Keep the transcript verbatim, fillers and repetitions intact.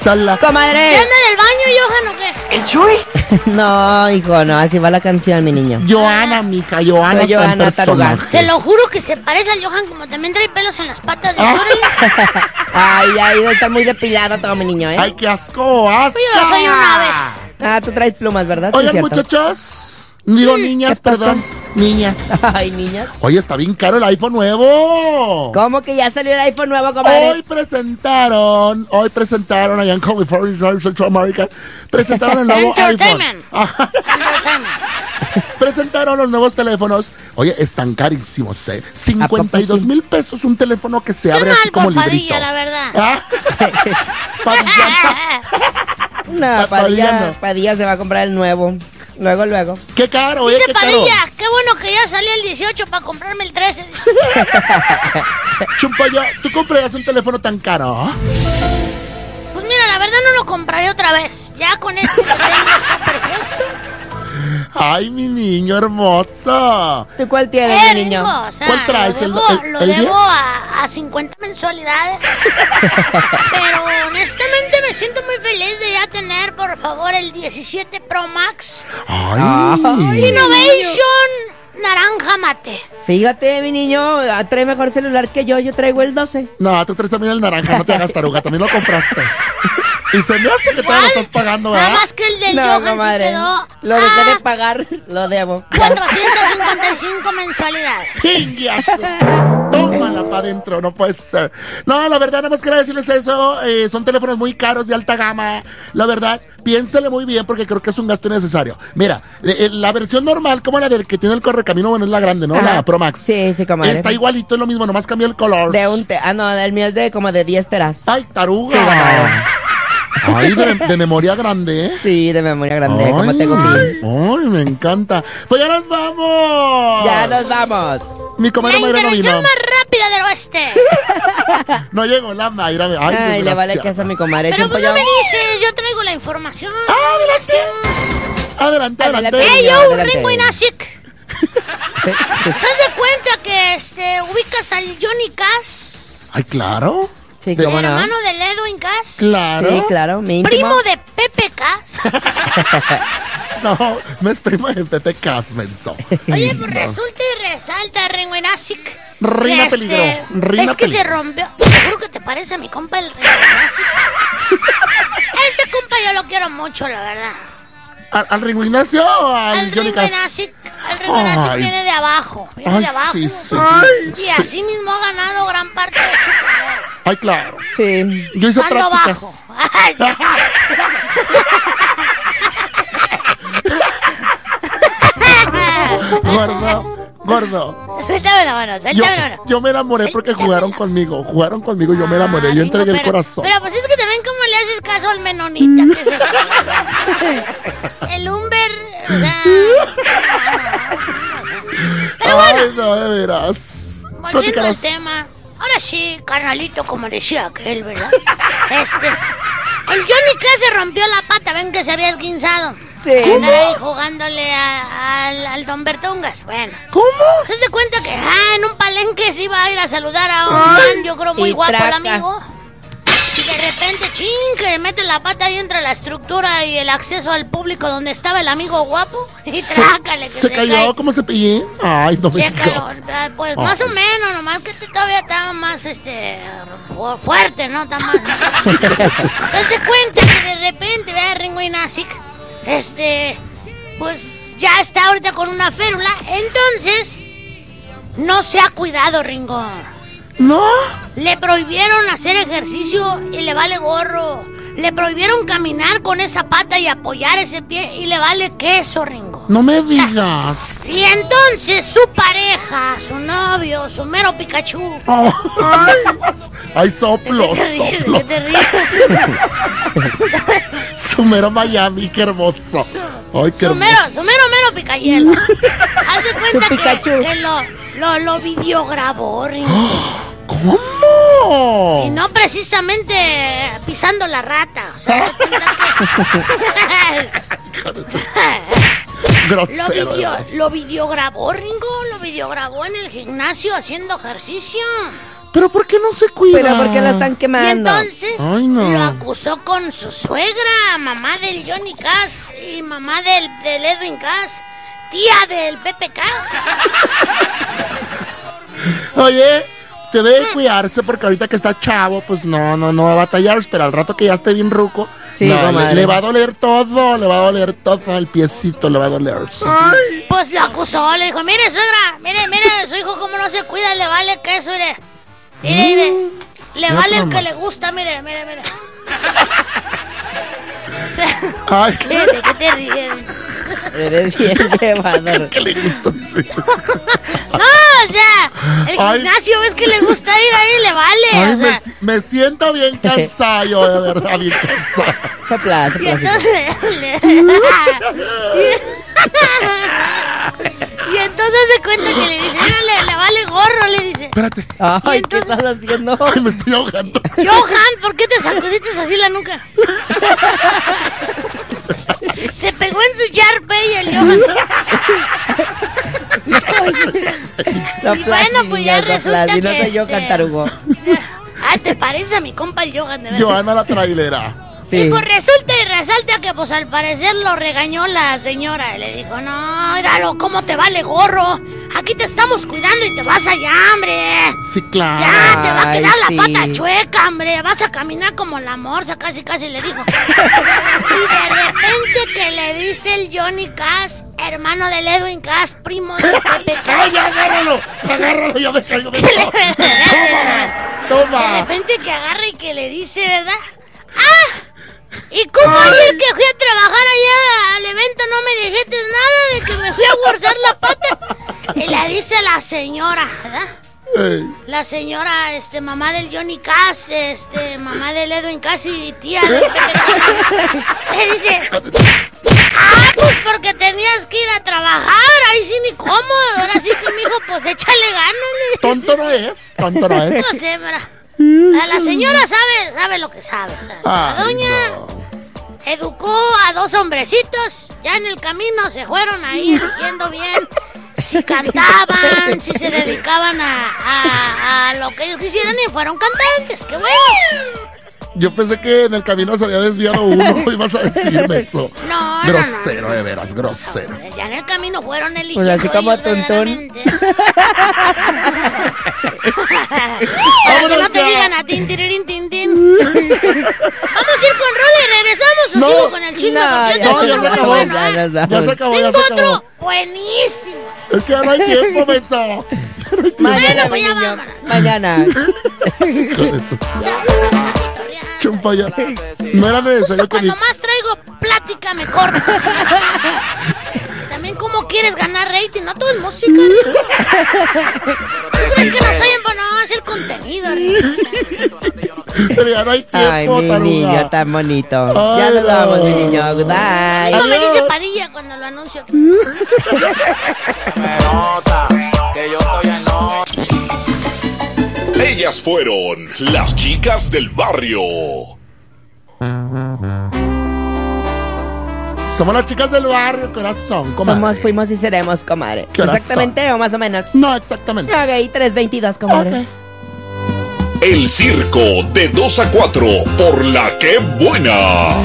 Sala. ¡Comadre! ¿Ya anda en el baño, Johan, o qué? ¿El Chuy? No, hijo, no, así va la canción, mi niño. Johanna, mija, Johanna. Soy Johanna Taruga. Te lo juro que se parece al Johan, como también trae pelos en las patas de Ah. órale. Ay, ay, está muy depilado todo, mi niño, ¿eh? Ay, qué asco, asco. Yo soy un ave. Ah, tú traes plumas, ¿verdad? Sí, Oigan, cierto. muchachos. Digo, niñas, ¿qué pasó? perdón. Niñas. Ay, niñas. Oye, está bien caro el iPhone nuevo. ¿Cómo que ya salió el iPhone nuevo, comadre? Hoy presentaron, hoy presentaron allá en California, Central America, presentaron el nuevo iPhone. Entertainment. Ajá. Entertainment. Presentaron los nuevos teléfonos. Oye, están carísimos, ¿eh? cincuenta y dos mil pesos un teléfono que se Qué abre mal, así como por librito. Padilla, la verdad. Ah. Padilla. No, Padilla Padilla, no. Padilla se va a comprar el nuevo. Luego, luego. Qué caro, ¿eh? Dice Qué caro. Padilla, qué bueno que ya salió el dieciocho para comprarme el trece. Chumpayo, ¿tú comprarías un teléfono tan caro? Pues mira, la verdad no lo compraré otra vez. Ya con este que tengo está perfecto. Ay, mi niño hermoso. ¿Tú cuál tienes, Eh, mi niño? Ringo, o sea, ¿Cuál traes? Lo ¿El- debo, el- lo el debo diez? a, a cincuenta mensualidades. Pero honestamente me siento muy feliz de ya tener, por favor, el diecisiete Pro Max. Ay. Innovation naranja mate. Fíjate, mi niño, ah, trae mejor celular que yo. Yo traigo el doce. No, tú traes también el naranja, no te hagas taruga, también lo compraste. Y se me hace que todavía lo estás pagando, Nada ¿verdad? más que el del No, Johan comadre. se quedó Lo dejé a de pagar, lo debo. cuatrocientas cincuenta y cinco mensualidades. ¡Chinguias! Tómala para adentro, no puede ser. No, la verdad, nada más quería decirles eso. eh, son teléfonos muy caros, de alta gama. La verdad, piénsale muy bien porque creo que es un gasto innecesario. Mira, eh, eh, la versión normal, como la del que tiene el correcamino, bueno, es la grande, ¿no? Ajá. La Pro Max. Sí, sí, comadre. Está igualito, es lo mismo, nomás cambió el color. De un te... Ah, no, el mío es de como de diez teras. ¡Ay, taruga! Sí, comadre. Ay, de, de memoria grande, ¿eh? Sí, de memoria grande, Ay, como tengo fin. Ay, me encanta. Pues ya nos vamos. Ya nos vamos. Mi La comadre Mayra no intervención vino. más rápida del oeste. No llegó la Mayra. Ay, Ay, le vale desgraciada. queso a mi comadre. Pero Chumpo, pues no yo- me dices, yo traigo la información. Adelante, adelante. Adelante. ¡Hey, Niño, yo, adelante. Ringo y Nasik! ¿Te das de cuenta que este, ubicas al Johnny Cass? Ay, claro. Sí, De- cómo no. Hermano del Edwin Cass. Claro. Sí, claro, mi íntimo. Primo de Pepe Cass. No, no es primo de Pepe Casmenso. Oye, pues resulta y resalta, Ringo y Nasik. Reina que, este, peligro, reina Es que se peligro. rompió. Seguro que te parece a mi compa el Ringo y Nasik. Ese compa yo lo quiero mucho, la verdad. ¿Al, al Ringo Ignacio o al, Al Johnny Ringo y Cass? Nasik. El Ringo y Nasik Ay. viene de abajo. Viene Ay, de abajo. sí, sí. y Sí. así mismo ha ganado gran parte de su carrera. Ay, claro. Sí. Yo hice Ando prácticas. bajo. Ay, Gordo, gordo. suéltame la mano, Yo, suéltame la mano. yo me enamoré porque jugaron conmigo. Jugaron conmigo, yo me enamoré. Yo Ah, entregué Ringo, el pero- corazón. Pero pues es que también como le haces caso al menonita. Que se... El Humber. O sea... Pero bueno, Ay, no, de veras. volviendo al Platícanos. tema. Ahora sí, carnalito, como decía aquel, ¿verdad? Este... El Johnny Cass se rompió la pata, ven que se había esguinzado. Sí. Andar ahí jugándole a- al, al Don Bertungas. Bueno. ¿Cómo? ¿Se da cuenta que ah, en un palenque se iba a ir a saludar a un man, yo creo muy y guapo el tracas. amigo? Y de repente, ching, que mete la pata ahí entre la estructura y el acceso al público donde estaba el amigo guapo. Y Se, trácale que se se, cayó cae. como cepillín. Ay, no me Chécalo, digas. ah, pues Ay. más o menos, nomás que este todavía estaba más este fu- fuerte, ¿no? Está más. Entonces cuenta que de repente, vea Ringo y Nasik, este, pues ya está ahorita con una férula, entonces no se ha cuidado, Ringo. ¿No? Le prohibieron hacer ejercicio y le vale gorro. Le prohibieron caminar con esa pata y apoyar ese pie y le vale queso, Ringo. No me digas. Y entonces su pareja, su novio, su mero Pikachu. Ay, ay, soplo, ¿Qué te ríes? soplo. ¿Qué te ríes? Su mero Miami, qué hermoso. Ay, qué Su mero, hermoso. su mero, mero Picayelo. Hace Su cuenta que, Pikachu. que lo, lo, lo videograbó, Ringo. ¿Cómo? Y no precisamente pisando la rata. O sea, hace cuenta que... Lo, Grosero. video, además. lo videograbó, Ringo, lo videograbó en el gimnasio haciendo ejercicio. ¿Pero por qué no se cuida? Pero ¿por qué la están Y quemando? entonces Ay, no. lo acusó con su suegra, mamá del Johnny Cass y mamá del, del Edwin Cass, tía del Pepe Cass. Oye, te debe cuidarse porque ahorita que está chavo, pues no, no, no va a batallar, pero al rato que ya esté bien ruco, Sí, no, le, comadre. le va a doler todo, le va a doler todo, el piecito le va a doler. Ay. Pues lo acusó, le dijo, mire suegra, mire, mire, su hijo cómo no se cuida, le vale queso, mire. Mire, mire, le Mira vale el que nomás. le gusta, mire, mire, mire. Ay, ¿Qué, ¿De qué te ríes? Eres bien llevador. ¿qué le gusta? Dice. No, o sea, el Ay. gimnasio ves que le gusta ir ahí, le vale, Ay, o me, sea. si- me siento bien cansado, yo, de verdad, bien cansado. Se plaza, Y plaza. entonces, le- y entonces se cuenta que le dice, "Mira, le, le vale gorro", le dice. Espérate, Ay, Y ¿qué entonces- estás haciendo? ay, me estoy ahogando. Johan, ¿por qué te sacudiste así la nuca? Se pegó en su Sharpay el Johan. Soplas, bueno, pues ya niña, resulta soplas. Y no que soy yo, este- cantarugo. Ah, ¿te parece a mi compa el Johan, de verdad? Johanna la trailera. Sí. Y pues resulta y resalta que pues al parecer lo regañó la señora y le dijo, no, míralo, ¿cómo te vale gorro? Aquí te estamos cuidando y te vas allá, hombre. Sí, claro. Ya, te va a Ay, quedar sí. la pata chueca, hombre. Vas a caminar como la morsa, casi, casi le dijo. Y de repente que le dice el Johnny Cass, hermano del Edwin Cass, primo de Pepe ¡Ay, Cass. agárralo! ¡Agárralo! Ya me caigo. me De caigo. Toma, toma. repente que agarra y que le dice, ¿verdad? ¡Ah! ¿Y cómo ayer que fui a trabajar allá al evento no me dijiste nada de que me fui a guardar la pata? Y le dice la señora, ¿verdad? Ey. La señora, este, mamá del Johnny Cass, este, mamá del Edwin Cass y tía del Pepe Cass, le dice, ah, pues porque tenías que ir a trabajar, ahí sí ni cómo, ahora sí que mijo, pues échale ganas, le dice. Tonto no es, tonto no es. No sé, mira. La, la señora sabe, sabe lo que sabe, o sea, la Ay, doña no. educó a dos hombrecitos, ya en el camino se fueron ahí eligiendo bien si cantaban, si se dedicaban a, a, a lo que ellos quisieran y fueron cantantes, qué bueno. Yo pensé que en el camino se había desviado uno, ibas a decirme eso. No, no, Grosero, no. de veras, grosero. Ya en el camino fueron eligiendo Pues así como ellos Tuntún. verdaderamente. Para que no te ya. digan a tin, tirirín, tin, tin. Vamos a ir con Rola y regresamos o No, sigo con el chisme. no, Porque ya tengo No, ya otro se muy acabó. bueno, ¿eh? Ya nos Ya vamos. se acabó, ya Tengo se acabó. otro buenísimo. Es que ya no hay tiempo, menso. Mañana, Bueno, mi pues ya niño. vámonos. Mañana. Hijo de tu O sea, vamos a cotorrear. chumpa ya. No era necesario que Cuando ni... más traigo plática, mejor. También, ¿cómo quieres ganar rating? No todo es música. ¿Tú crees que nos oyen? Bueno, no, es el contenido. Pero ya no hay tiempo, Ay, mi taruga. niño tan bonito. Ay, Ya nos no. vamos, mi niño. Goodbye. Eso me Adiós. dice Parilla cuando lo anuncio aquí. Me nota que yo estoy en nota. Ellas fueron las chicas del barrio. Somos las chicas del barrio, corazón, comadre. Somos, fuimos y seremos, comadre. ¿Qué horas Exactamente, o más o menos. No, exactamente. Ok, tres veintidós, comadre. Ok. El circo de dos a cuatro por la que buena.